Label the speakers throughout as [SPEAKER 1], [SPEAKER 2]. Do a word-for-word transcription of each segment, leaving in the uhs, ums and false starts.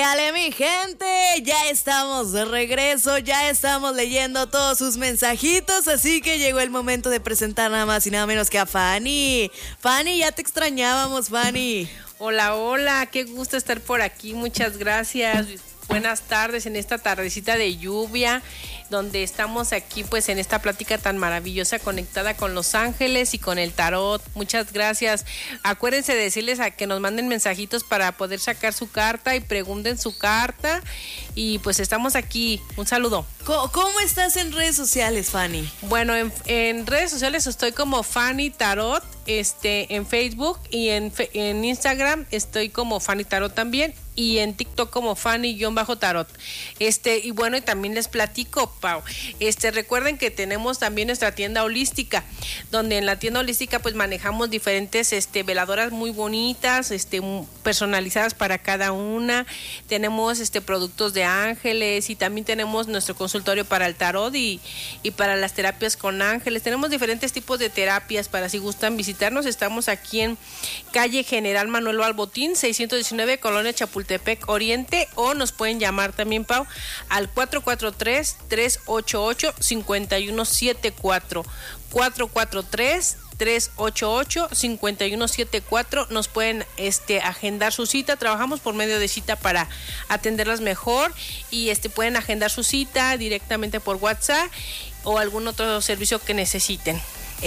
[SPEAKER 1] Éale, mi gente, ya estamos de regreso, ya estamos leyendo todos sus mensajitos, así que llegó el momento de presentar nada más y nada menos que a Fanny. Fanny, ya te extrañábamos, Fanny.
[SPEAKER 2] Hola, hola, qué gusto estar por aquí, muchas gracias. Buenas tardes en esta tardecita de lluvia, donde estamos aquí pues en esta plática tan maravillosa conectada con Los Ángeles y con el tarot. Muchas gracias. Acuérdense de decirles a que nos manden mensajitos para poder sacar su carta y pregunten su carta. Y pues estamos aquí. Un saludo.
[SPEAKER 1] ¿Cómo, cómo estás en redes sociales, Fanny?
[SPEAKER 2] Bueno, en, en redes sociales estoy como Fanny Tarot, este, en Facebook y en, en Instagram estoy como Fanny Tarot también. Y en TikTok como Fanny-Tarot. Este, y bueno, y también les platico, Pau. Este, recuerden que tenemos también nuestra tienda holística, donde en la tienda holística pues manejamos diferentes este, veladoras muy bonitas, este, personalizadas para cada una. Tenemos este productos de ángeles y también tenemos nuestro consultorio para el tarot y, y para las terapias con ángeles. Tenemos diferentes tipos de terapias para si gustan visitarnos. Estamos aquí en calle General Manuel Balbotín, seiscientos diecinueve, Colonia Chapultepec Oriente, o nos pueden llamar también, Pau, al cuatro cuatro tres, tres ocho ocho, cinco uno siete cuatro. cuatro cuatro tres, tres ocho ocho, cinco uno siete cuatro. Nos pueden este, agendar su cita. Trabajamos por medio de cita para atenderlas mejor y este, pueden agendar su cita directamente por WhatsApp o algún otro servicio que necesiten.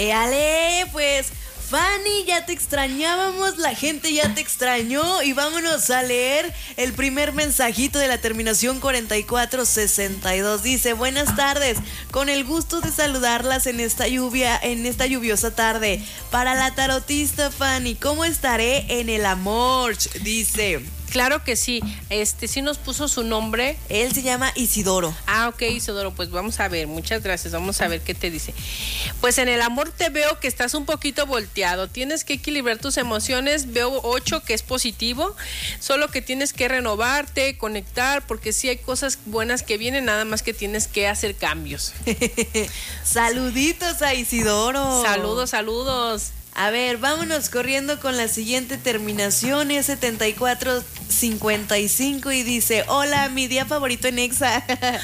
[SPEAKER 1] Éale, pues Fanny, ya te extrañábamos, la gente ya te extrañó y vámonos a leer el primer mensajito de la terminación cuarenta y cuatro sesenta y dos. Dice: buenas tardes, con el gusto de saludarlas en esta lluvia, en esta lluviosa tarde. Para la tarotista Fanny, ¿cómo estaré en el amor? Dice.
[SPEAKER 2] Claro que sí, este sí nos puso su nombre.
[SPEAKER 1] Él se llama Isidoro.
[SPEAKER 2] Ah, ok, Isidoro, pues vamos a ver, muchas gracias, vamos a ver qué te dice. Pues en el amor te veo que estás un poquito volteado, tienes que equilibrar tus emociones, veo ocho que es positivo, solo que tienes que renovarte, conectar, porque sí hay cosas buenas que vienen, nada más que tienes que hacer cambios.
[SPEAKER 1] Saluditos a Isidoro.
[SPEAKER 2] Saludos, saludos.
[SPEAKER 1] A ver, vámonos corriendo con la siguiente terminación, es setenta y cuatro cincuenta y cinco y dice: hola, mi día favorito en Exa.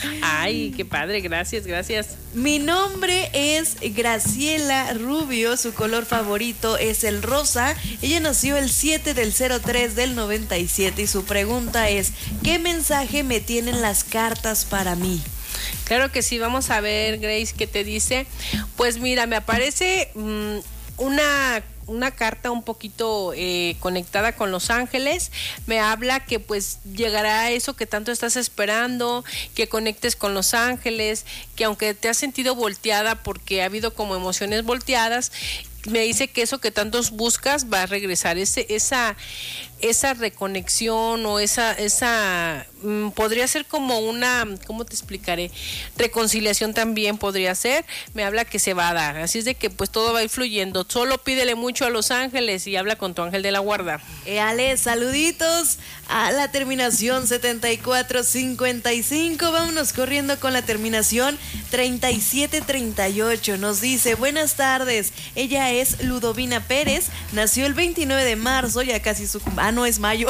[SPEAKER 2] Ay, qué padre, gracias, gracias.
[SPEAKER 1] Mi nombre es Graciela Rubio, su color favorito es el rosa. Ella nació el siete del cero tres del noventa y siete y su pregunta es: ¿qué mensaje me tienen las cartas para mí?
[SPEAKER 2] Claro que sí, vamos a ver, Grace, ¿qué te dice? Pues mira, me aparece Mmm, Una, una carta un poquito eh, conectada con Los Ángeles. Me habla que pues llegará eso que tanto estás esperando, que conectes con Los Ángeles, que aunque te has sentido volteada porque ha habido como emociones volteadas, me dice que eso que tantos buscas va a regresar, ese, esa, esa reconexión o esa, esa mmm, podría ser como una, ¿cómo te explicaré? Reconciliación también podría ser, me habla que se va a dar, así es de que pues todo va a ir fluyendo, solo pídele mucho a Los Ángeles y habla con tu ángel de la guarda.
[SPEAKER 1] Éale, saluditos a la terminación setenta y cuatro cincuenta y cinco, vámonos corriendo con la terminación treinta y siete treinta y ocho, nos dice: buenas tardes, ella es es Ludovina Pérez, nació el veintinueve de marzo, ya casi su... Ah, no, es mayo.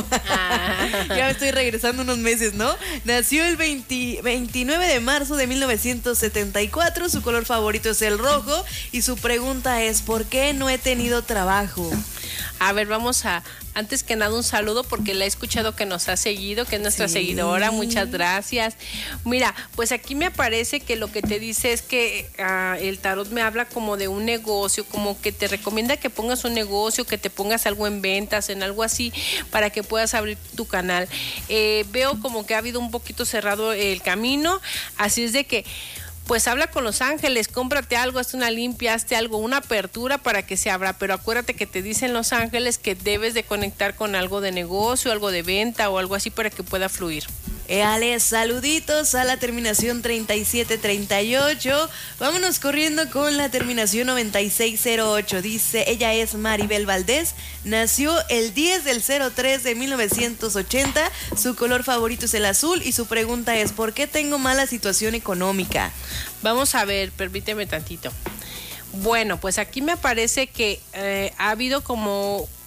[SPEAKER 1] Ah. Ya me estoy regresando unos meses, ¿no? Nació el veinte, veintinueve de marzo de mil novecientos setenta y cuatro, su color favorito es el rojo y su pregunta es: ¿por qué no he tenido trabajo?
[SPEAKER 2] A ver, vamos a, antes que nada un saludo porque la he escuchado que nos ha seguido, que es nuestra sí. seguidora, muchas gracias. Mira, pues aquí me aparece que lo que te dice es que uh, el tarot me habla como de un negocio, como que te recomienda que pongas un negocio, que te pongas algo en ventas, en algo así, para que puedas abrir tu canal. Eh, veo como que ha habido un poquito cerrado el camino, así es de que pues habla con Los Ángeles, cómprate algo, hazte una limpia, hazte algo, una apertura para que se abra, pero acuérdate que te dicen Los Ángeles que debes de conectar con algo de negocio, algo de venta o algo así para que pueda fluir.
[SPEAKER 1] Éale, saluditos a la terminación treinta y siete treinta y ocho. Vámonos corriendo con la terminación noventa y seis cero ocho. Dice: ella es Maribel Valdés, nació el diez del cero tres de mil novecientos ochenta, su color favorito es el azul y su pregunta es: ¿por qué tengo mala situación económica?
[SPEAKER 2] Vamos a ver, permíteme tantito. Bueno, pues aquí me parece que eh, ha habido como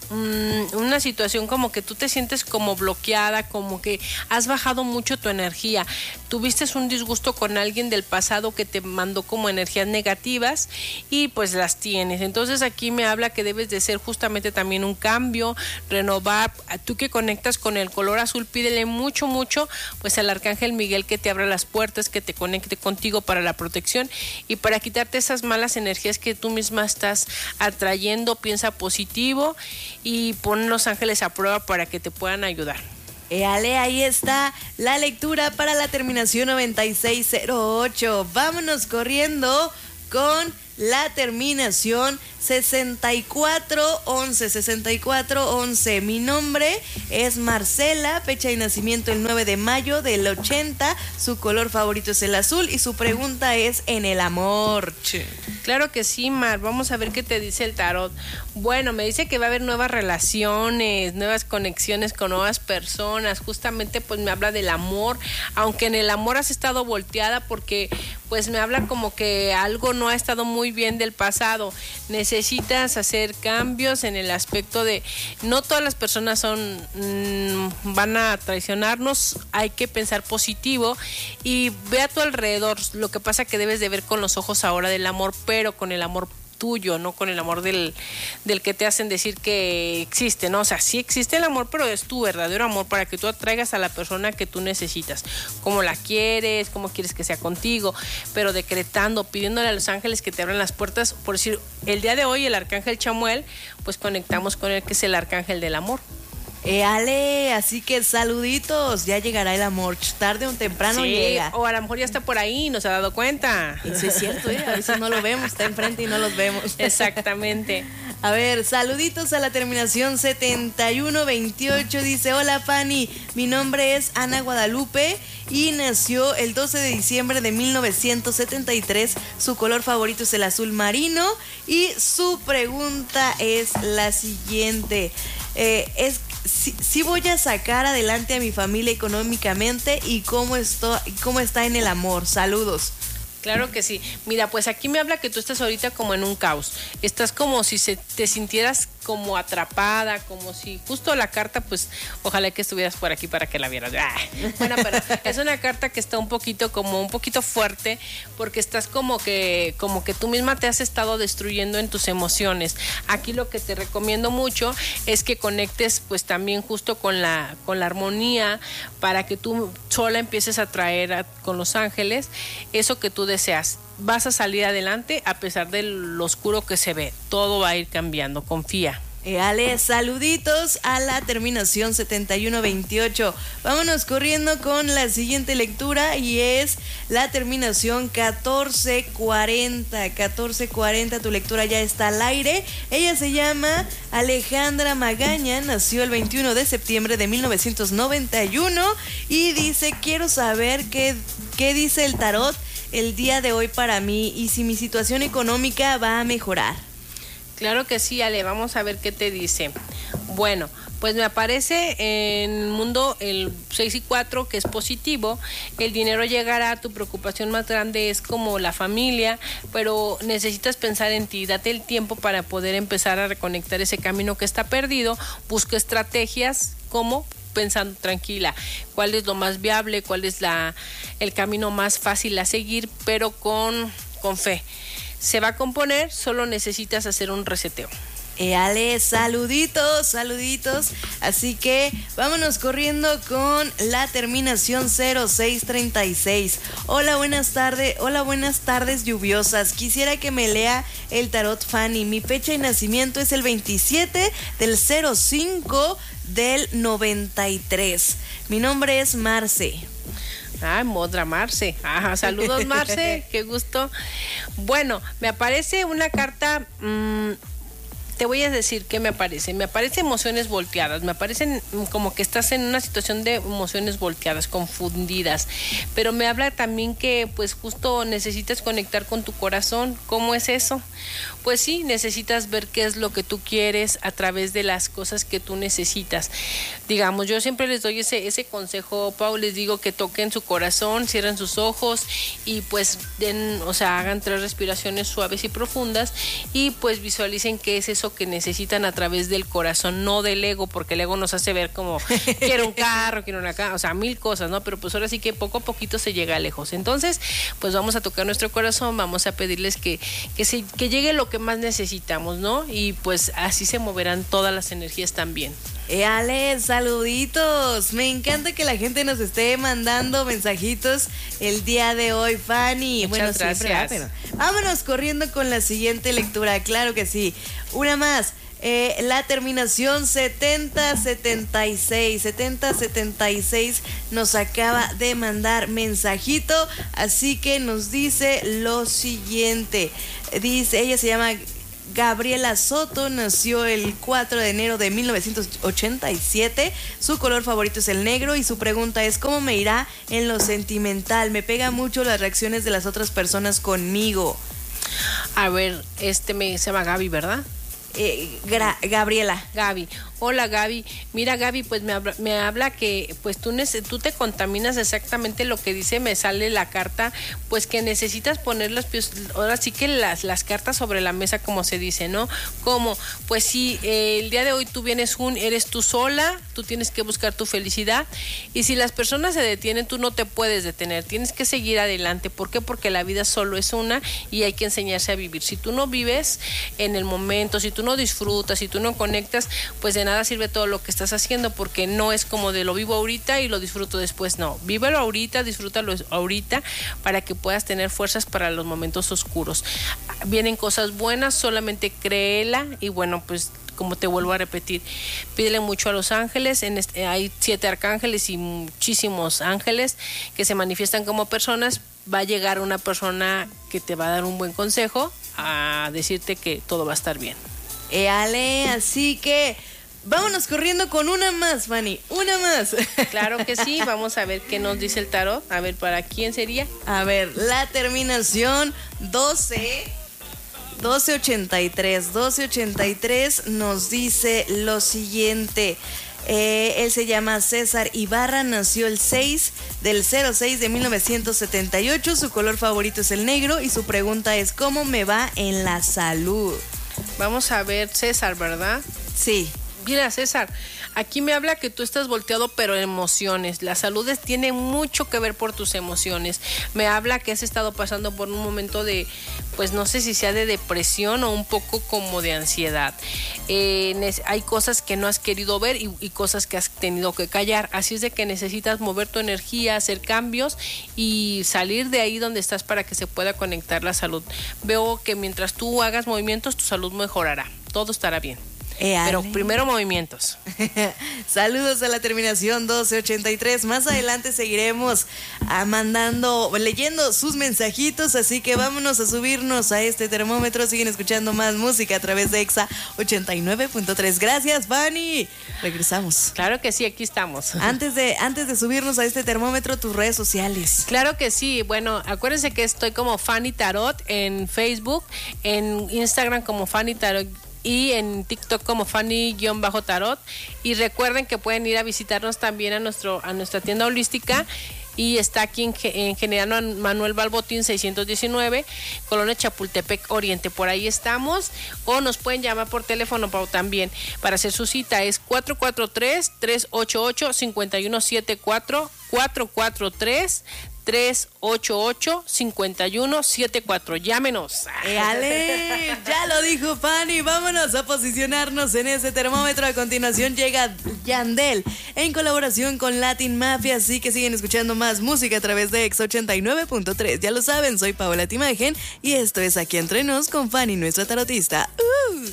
[SPEAKER 2] mmm, una situación como que tú te sientes como bloqueada, como que has bajado mucho tu energía. Tuviste un disgusto con alguien del pasado que te mandó como energías negativas y pues las tienes. Entonces aquí me habla que debes de ser justamente también un cambio, renovar. Tú que conectas con el color azul, pídele mucho, mucho pues al Arcángel Miguel que te abra las puertas, que te conecte contigo para la protección y para quitarte esas malas energías que tú misma estás atrayendo. Piensa positivo y pon los ángeles a prueba para que te puedan ayudar.
[SPEAKER 1] Eh, Ale, ahí está la lectura para la terminación noventa y seis cero ocho. Vámonos corriendo con la terminación sesenta y cuatro once. sesenta y cuatro once. Mi nombre es Marcela, fecha de nacimiento el nueve de mayo del ochenta. Su color favorito es el azul y su pregunta es en el amor.
[SPEAKER 2] Sí. Claro que sí, Mar. Vamos a ver qué te dice el tarot. Bueno, me dice que va a haber nuevas relaciones, nuevas conexiones con nuevas personas. Justamente pues me habla del amor, aunque en el amor has estado volteada porque pues me habla como que algo no ha estado muy bien del pasado. Necesitas hacer cambios en el aspecto de no todas las personas son mmm, van a traicionarnos, hay que pensar positivo y ve a tu alrededor. Lo que pasa que debes de ver con los ojos ahora del amor, pero con el amor tuyo, no con el amor del, del que te hacen decir que existe, ¿no? O sea, sí existe el amor, pero es tu verdadero amor para que tú atraigas a la persona que tú necesitas, cómo la quieres, cómo quieres que sea contigo, pero decretando, pidiéndole a los ángeles que te abran las puertas. Por decir, el día de hoy el Arcángel Chamuel, pues conectamos con él, que es el Arcángel del amor.
[SPEAKER 1] Eh, Ale, así que saluditos, ya llegará el amor, tarde o temprano
[SPEAKER 2] sí,
[SPEAKER 1] llega.
[SPEAKER 2] O a lo mejor ya está por ahí y no se ha dado cuenta.
[SPEAKER 1] Eso es cierto, ¿eh? A veces no lo vemos, está enfrente y no los vemos.
[SPEAKER 2] Exactamente.
[SPEAKER 1] A ver, saluditos a la terminación setenta y uno veintiocho, dice, hola Fanny, mi nombre es Ana Guadalupe y nació el doce de diciembre de mil novecientos setenta y tres, su color favorito es el azul marino y su pregunta es la siguiente, eh, es si, si voy a sacar adelante a mi familia económicamente y cómo, esto, cómo está en el amor, saludos.
[SPEAKER 2] Claro que sí. Mira, pues aquí me habla que tú estás ahorita como en un caos. Estás como si se, te sintieras como atrapada, como si justo la carta, pues ojalá que estuvieras por aquí para que la vieras. Ah, bueno, pero es una carta que está un poquito como un poquito fuerte porque estás como que como que tú misma te has estado destruyendo en tus emociones. Aquí lo que te recomiendo mucho es que conectes pues también justo con la con la armonía para que tú sola empieces a traer a, con los ángeles eso que tú deseas. Vas a salir adelante a pesar de lo oscuro que se ve. Todo va a ir cambiando, confía.
[SPEAKER 1] Eh, Ale, saluditos a la terminación setenta y uno veintiocho. Vámonos corriendo con la siguiente lectura y es la terminación catorce cuarenta. catorce cuarenta, tu lectura ya está al aire. Ella se llama Alejandra Magaña, nació el veintiuno de septiembre de mil novecientos noventa y uno y dice, quiero saber qué, qué dice el tarot el día de hoy para mí y si mi situación económica va a mejorar.
[SPEAKER 2] Claro que sí, Ale, vamos a ver qué te dice. Bueno, pues me aparece en el mundo el seis y cuatro, que es positivo. El dinero llegará, tu preocupación más grande es como la familia, pero necesitas pensar en ti. Date el tiempo para poder empezar a reconectar ese camino que está perdido. Busca estrategias como pensando tranquila, cuál es lo más viable, cuál es la el camino más fácil a seguir, pero con, con fe. Se va a componer, solo necesitas hacer un reseteo.
[SPEAKER 1] Eh, Ale, saluditos, saluditos. Así que vámonos corriendo con la terminación cero seis treinta y seis. Hola, buenas tardes. Hola, buenas tardes lluviosas. Quisiera que me lea el tarot Fanny. Mi fecha de nacimiento es el veintisiete del cero cinco del noventa y tres. Mi nombre es Marce.
[SPEAKER 2] Ah, Modra Marce. Ajá, saludos Marce, qué gusto. Bueno, me aparece una carta, mmm, te voy a decir qué me aparece. Me aparecen emociones volteadas, me aparecen como que estás en una situación de emociones volteadas, confundidas, pero me habla también que pues justo necesitas conectar con tu corazón. ¿Cómo es eso? Pues sí, necesitas ver qué es lo que tú quieres a través de las cosas que tú necesitas. Digamos, yo siempre les doy ese, ese consejo, Pau, les digo que toquen su corazón, cierren sus ojos y pues den, o sea, hagan tres respiraciones suaves y profundas y pues visualicen qué es eso eso que necesitan a través del corazón, no del ego, porque el ego nos hace ver como quiero un carro, quiero una casa, o sea, mil cosas, ¿no? Pero pues ahora sí que poco a poquito se llega lejos. Entonces, pues vamos a tocar nuestro corazón, vamos a pedirles que, que, se, que llegue lo que más necesitamos, ¿no? Y pues así se moverán todas las energías también.
[SPEAKER 1] Eh, Ale, saluditos. Me encanta que la gente nos esté mandando mensajitos el día de hoy, Fanny.
[SPEAKER 2] Muchas
[SPEAKER 1] bueno,
[SPEAKER 2] gracias.
[SPEAKER 1] Siempre, pero vámonos corriendo con la siguiente lectura. Claro que sí. Una más. Eh, la terminación setenta setenta y seis. setenta setenta y seis nos acaba de mandar mensajito. Así que nos dice lo siguiente. Dice, ella se llama Gabriela Soto, nació el cuatro de enero de mil novecientos ochenta y siete. Su color favorito es el negro y su pregunta es: ¿cómo me irá en lo sentimental? Me pega mucho las reacciones de las otras personas conmigo.
[SPEAKER 2] A ver, este me se llama Gaby, ¿verdad?
[SPEAKER 1] Eh, Gra- Gabriela.
[SPEAKER 2] Gaby. Hola Gaby, mira Gaby, pues me habla, me habla que pues tú, nece- tú te contaminas exactamente lo que dice, me sale la carta, pues que necesitas poner los pies, ahora sí que las, las cartas sobre la mesa, como se dice, ¿no? Como, pues si eh, el día de hoy tú vienes un, eres tú sola, tú tienes que buscar tu felicidad, y si las personas se detienen, tú no te puedes detener, tienes que seguir adelante. ¿Por qué? Porque la vida solo es una y hay que enseñarse a vivir. Si tú no vives en el momento, si tú no disfrutas, si tú no conectas, pues de nada sirve todo lo que estás haciendo, porque no es como de lo vivo ahorita y lo disfruto después. No, vívelo ahorita, disfrútalo ahorita para que puedas tener fuerzas para los momentos oscuros. Vienen cosas buenas, solamente créela. Y bueno, pues como te vuelvo a repetir, pídele mucho a los ángeles. En este, hay siete arcángeles y muchísimos ángeles que se manifiestan como personas. Va a llegar una persona que te va a dar un buen consejo, a decirte que todo va a estar bien.
[SPEAKER 1] Eh, Ale, así que vámonos corriendo con una más, Fanny, una más.
[SPEAKER 2] Claro que sí, vamos a ver qué nos dice el tarot. A ver, ¿para quién sería?
[SPEAKER 1] A ver, la terminación doce, doce ochenta y tres. doce ochenta y tres nos dice lo siguiente. Eh, él se llama César Ibarra, nació el seis del cero seis de mil novecientos setenta y ocho. Su color favorito es el negro y su pregunta es: ¿cómo me va en la salud?
[SPEAKER 2] Vamos a ver, César, ¿verdad?
[SPEAKER 1] Sí.
[SPEAKER 2] Mira, César, aquí me habla que tú estás volteado, pero en emociones. La salud es, tiene mucho que ver por tus emociones. Me habla que has estado pasando por un momento de, pues no sé si sea de depresión o un poco como de ansiedad. Eh, hay cosas que no has querido ver y, y cosas que has tenido que callar. Así es de que necesitas mover tu energía, hacer cambios y salir de ahí donde estás para que se pueda conectar la salud. Veo que mientras tú hagas movimientos, tu salud mejorará. Todo estará bien.
[SPEAKER 1] Eh,
[SPEAKER 2] Pero primero movimientos.
[SPEAKER 1] Saludos a la terminación doce ochenta y tres. Más adelante seguiremos ah, mandando, leyendo sus mensajitos. Así que vámonos a subirnos a este termómetro. Siguen escuchando más música a través de Exa ochenta y nueve punto tres. Gracias, Fanny. Regresamos.
[SPEAKER 2] Claro que sí, aquí estamos.
[SPEAKER 1] Antes de, antes de subirnos a este termómetro, tus redes sociales.
[SPEAKER 2] Claro que sí. Bueno, acuérdense que estoy como Fanny Tarot en Facebook, en Instagram como Fanny Tarot y en TikTok como Fanny-Tarot. Y recuerden que pueden ir a visitarnos también a nuestro a nuestra tienda holística, y está aquí en, en General Manuel Balbotín seiscientos diecinueve, Colonia Chapultepec Oriente. Por ahí estamos, o nos pueden llamar por teléfono también para hacer su cita. Es cuatro cuatro tres, tres ocho ocho, cinco uno siete cuatro, cuatro cuatro tres, tres ocho ocho, cinco uno siete cuatro. Llámenos.
[SPEAKER 1] Eh, Ale, ya lo dijo Fanny. Vámonos a posicionarnos en ese termómetro. A continuación llega Yandel en colaboración con Latin Mafia. Así que siguen escuchando más música a través de Exa ochenta y nueve punto tres. Ya lo saben, soy Paola Timagen y esto es Aquí Entre Nos con Fanny, nuestra tarotista. Uh.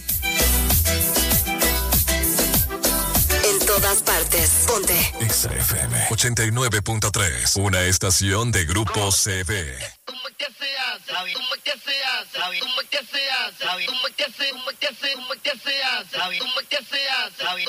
[SPEAKER 3] En todas partes, ponte
[SPEAKER 4] Exa F M ochenta y nueve punto tres, una estación de Grupo C V.
[SPEAKER 5] Como que sea